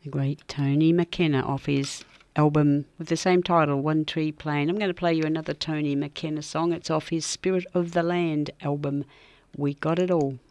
The great Tony McKenna off his album with the same title, One Tree Plain. I'm going to play you another Tony McKenna song. It's off his Spirit of the Land album, We Got It All.